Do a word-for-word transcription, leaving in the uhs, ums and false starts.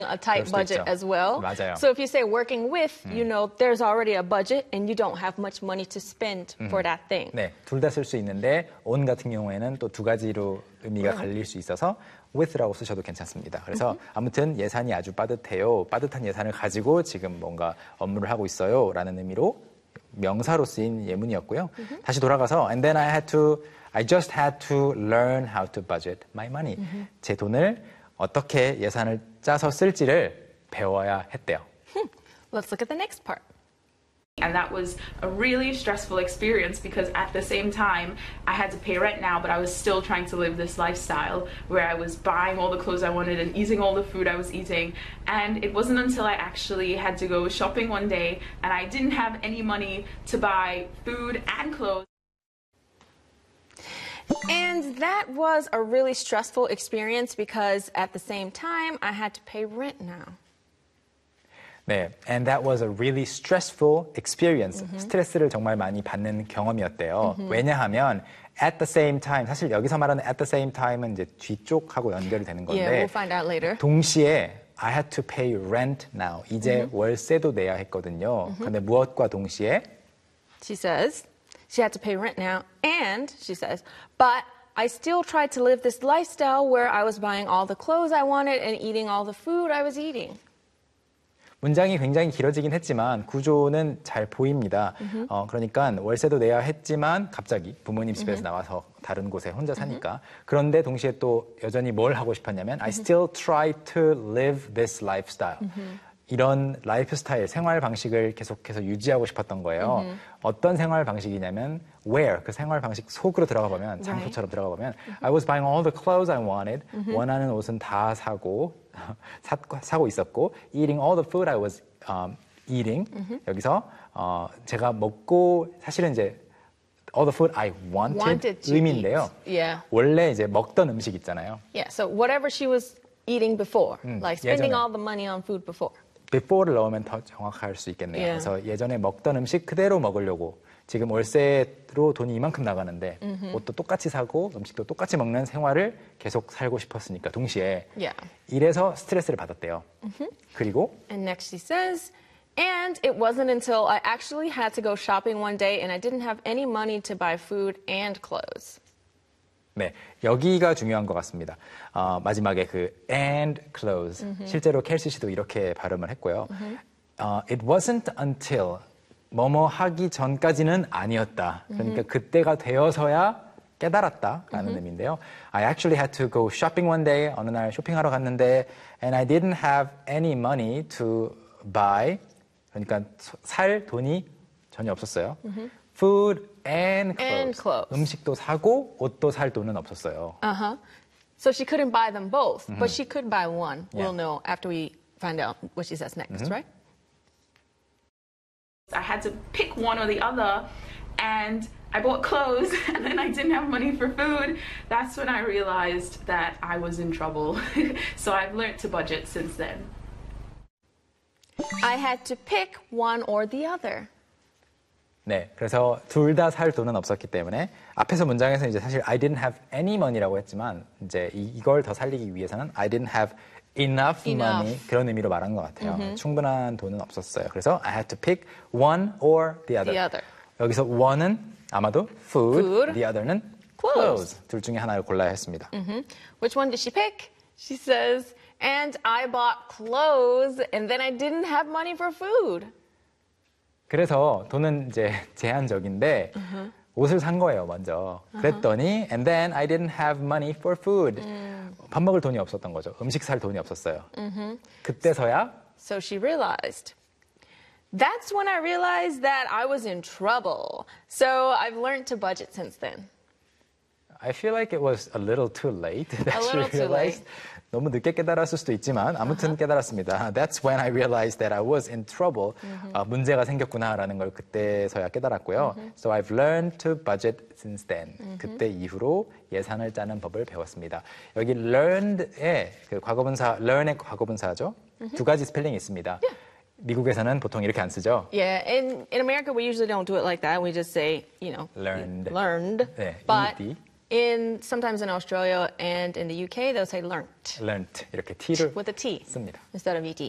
a tight budget 있죠. as well. 맞아요. So if you say working with, 음. you know, there's already a budget and you don't have much money to spend 음. for that thing. 네, 둘 다 쓸 수 있는데 on 같은 경우에는 또 두 가지로 의미가 갈릴 수 있어서 with라고 쓰셔도 괜찮습니다. 그래서 mm-hmm. 아무튼 예산이 아주 빠듯해요. 빠듯한 예산을 가지고 지금 뭔가 업무를 하고 있어요. 라는 의미로 명사로 쓰인 예문이었고요. Mm-hmm. 다시 돌아가서 and then I had to, I just had to learn how to budget my money. Mm-hmm. 제 돈을 어떻게 예산을 짜서 쓸지를 배워야 했대요. Let's look at the next part. And that was a really stressful experience because at the same time, I had to pay rent now, but I was still trying to live this lifestyle where I was buying all the clothes I wanted and eating all the food I was eating. And it wasn't until I actually had to go shopping one day and I didn't have any money to buy food and clothes. And that was a really stressful experience because at the same time, I had to pay rent now. 네, and that was a really stressful experience. Mm-hmm. 스트레스를 정말 많이 받는 경험이었대요. Mm-hmm. 왜냐하면 at the same time, 사실 여기서 말하는 at the same time은 이제 뒤쪽하고 연결이 되는 건데 yeah, we'll find out later. 동시에 I had to pay rent now. 이제 mm-hmm. 월세도 내야 했거든요. 그런데 mm-hmm. 무엇과 동시에? She says she had to pay rent now and she says, but I still tried to live this lifestyle where I was buying all the clothes I wanted and eating all the food I was eating. 문장이 굉장히 길어지긴 했지만 구조는 잘 보입니다. Mm-hmm. 어, 그러니까 월세도 내야 했지만 갑자기 부모님 집에서 mm-hmm. 나와서 다른 곳에 혼자 사니까 mm-hmm. 그런데 동시에 또 여전히 뭘 하고 싶었냐면 mm-hmm. I still try to live this lifestyle. Mm-hmm. 이런 라이프 스타일, 생활 방식을 계속해서 유지하고 싶었던 거예요. Mm-hmm. 어떤 생활 방식이냐면 where, 그 생활 방식 속으로 들어가 보면 장소처럼 right. 들어가 보면 mm-hmm. I was buying all the clothes I wanted. Mm-hmm. 원하는 옷은 다 사고 사, 사고 있었고 eating all the food I was um, eating. Mm-hmm. 여기서 어, 제가 먹고 사실은 이제 all the food I wanted, wanted 의미인데요. Yeah. 원래 이제 먹던 음식 있잖아요. Yeah, so whatever she was eating before, 음, like spending 예전에. all the money on food before. before를 넣으면 더 정확할 수 있겠네요. Yeah. 그래서 예전에 먹던 음식 그대로 먹으려고 지금 월세로 돈이 이만큼 나가는데 mm-hmm. 옷도 똑같이 사고 음식도 똑같이 먹는 생활을 계속 살고 싶었으니까 동시에 yeah. 이래서 스트레스를 받았대요. Mm-hmm. 그리고 And next she says, and it wasn't until I actually had to go shopping one day and I didn't have any money to buy food and clothes. 네, 여기가 중요한 것 같습니다. 어, 마지막에 그 and clothes. Mm-hmm. 실제로 켈시 씨도 이렇게 발음을 했고요. Mm-hmm. 어, it wasn't until 뭐뭐 하기 전까지는 아니었다. 그러니까 mm-hmm. 그때가 되어서야 깨달았다라는 mm-hmm. 의미인데요. I actually had to go shopping one day. 어느 날 쇼핑하러 갔는데 and I didn't have any money to buy. 그러니까 살 돈이 전혀 없었어요. Mm-hmm. food and clothes. and clothes. 음식도 사고 옷도 살 돈은 없었어요. Uh-huh. So she couldn't buy them both, mm-hmm. but she could buy one. Yeah. We'll know after we find out what she says next, mm-hmm. right? I had to pick one or the other, and I bought clothes, and then I didn't have money for food. That's when I realized that I was in trouble. So I've learned to budget since then. I had to pick one or the other. 네, 그래서 둘 다 살 돈은 없었기 때문에 앞에서 문장에서 이제 사실 I didn't have any money라고 했지만 이제 이, 이걸 더 살리기 위해서는 I didn't have enough, enough. money 그런 의미로 말한 것 같아요. Mm-hmm. 충분한 돈은 없었어요. 그래서 I had to pick one or the other. The other. 여기서 one은 아마도 food, food. the other는 clothes. clothes. 둘 중에 하나를 골라야 했습니다. Mm-hmm. Which one did she pick? She says, and I bought clothes and then I didn't have money for food. 그래서 돈은 이제 제한적인데 uh-huh. 옷을 산 거예요, 먼저. Uh-huh. 그랬더니 and then I didn't have money for food. 음. 밥 먹을 돈이 없었던 거죠. 음식 살 돈이 없었어요. Uh-huh. 그때서야 So she realized. That's when I realized that I was in trouble. So I've learned to budget since then. I feel like it was a little too late that a little she realized. Too late. 너무 늦게 깨달았을 수도 있지만 아무튼 uh-huh. 깨달았습니다. That's when I realized that I was in trouble. Uh-huh. 어, 문제가 생겼구나라는 걸 그때서야 깨달았고요. Uh-huh. So I've learned to budget since then. Uh-huh. 그때 이후로 예산을 짜는 법을 배웠습니다. 여기 learned의 그 과거분사, learn의 과거분사죠. Uh-huh. 두 가지 스펠링이 있습니다. Yeah. 미국에서는 보통 이렇게 안 쓰죠. Yeah, in in America we usually don't do it like that. We just say, you know, learned. learned. 네, but ed. In sometimes in Australia and in the U K, they'll say learnt learnt 이렇게 t를 with a T 씁니다. instead of ed.